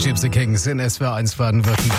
Gypsy Kings in SWR 1 Baden-Württemberg.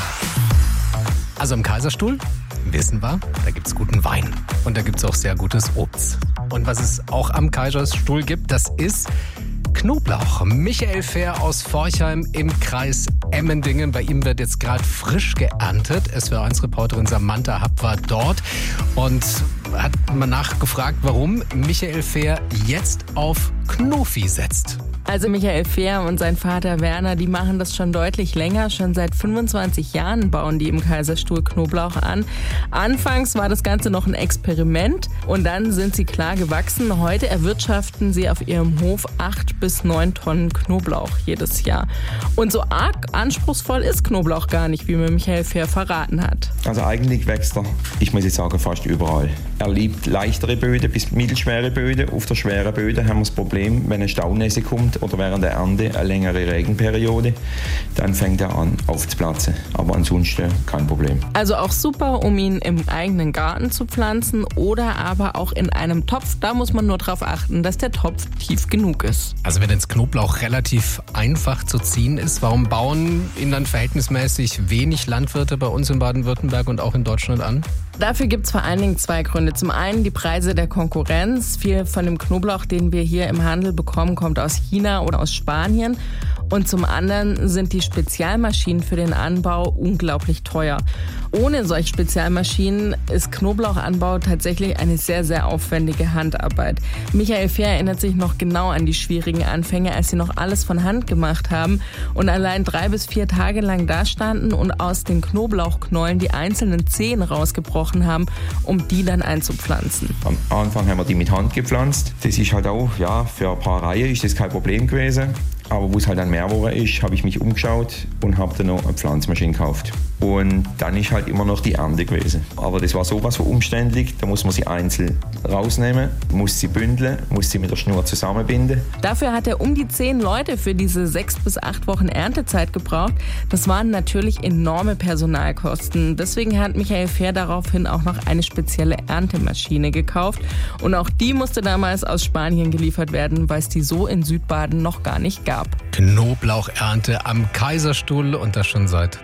Also im Kaiserstuhl, wissen wir, da gibt's guten Wein. Und da gibt's auch sehr gutes Obst. Und was es auch am Kaiserstuhl gibt, das ist Knoblauch. Michael Fehr aus Forchheim im Kreis Emmendingen. Bei ihm wird jetzt gerade frisch geerntet. SWR1-Reporterin Samantha Happ war dort und hat mal nachgefragt, warum Michael Fehr jetzt auf Knofi setzt. Also Michael Fehr und sein Vater Werner, die machen das schon deutlich länger. Schon seit 25 Jahren bauen die im Kaiserstuhl Knoblauch an. Anfangs war das Ganze noch ein Experiment und dann sind sie klar gewachsen. Heute erwirtschaften sie auf ihrem Hof 8 bis 9 Tonnen Knoblauch jedes Jahr. Und so arg anspruchsvoll ist Knoblauch gar nicht, wie mir Michael Fehr verraten hat. Also eigentlich wächst er, ich muss jetzt sagen, fast überall. Er liebt leichtere Böden bis mittelschwere Böden. Auf der schweren Böden haben wir das Problem, wenn eine Staunässe kommt oder während der Ernte eine längere Regenperiode, dann fängt er an aufzuplatzen. Aber ansonsten kein Problem. Also auch super, um ihn im eigenen Garten zu pflanzen oder aber auch in einem Topf. Da muss man nur darauf achten, dass der Topf tief genug ist. Also wenn jetzt Knoblauch relativ einfach zu ziehen ist, warum bauen ihn dann verhältnismäßig wenig Landwirte bei uns in Baden-Württemberg und auch in Deutschland an? Dafür gibt es vor allen Dingen 2 Gründe. Zum einen die Preise der Konkurrenz. Viel von dem Knoblauch, den wir hier im Handel bekommen, kommt aus China oder aus Spanien. Und zum anderen sind die Spezialmaschinen für den Anbau unglaublich teuer. Ohne solche Spezialmaschinen ist Knoblauchanbau tatsächlich eine sehr, sehr aufwendige Handarbeit. Michael Fehr erinnert sich noch genau an die schwierigen Anfänge, als sie noch alles von Hand gemacht haben und allein 3 bis 4 Tage lang dastanden und aus den Knoblauchknollen die einzelnen Zehen rausgebrochen haben, um die dann einzupflanzen. Am Anfang haben wir die mit Hand gepflanzt. Das ist halt auch, ja, für ein paar Reihen ist das kein Problem gewesen. Aber wo es halt dann mehr geworden ist, habe ich mich umgeschaut und habe dann noch eine Pflanzmaschine gekauft. Und dann ist halt immer noch die Ernte gewesen. Aber das war sowas von umständlich, da muss man sie einzeln rausnehmen, muss sie bündeln, muss sie mit der Schnur zusammenbinden. Dafür hat er um die 10 Leute für diese 6 bis 8 Wochen Erntezeit gebraucht. Das waren natürlich enorme Personalkosten. Deswegen hat Michael Fehr daraufhin auch noch eine spezielle Erntemaschine gekauft. Und auch die musste damals aus Spanien geliefert werden, weil es die so in Südbaden noch gar nicht gab. Knoblauchernte am Kaiserstuhl und das schon seit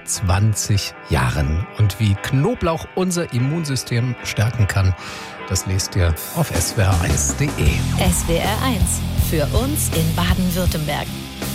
20 Jahren. Und wie Knoblauch unser Immunsystem stärken kann, das lest ihr auf swr1.de. SWR 1 für uns in Baden-Württemberg.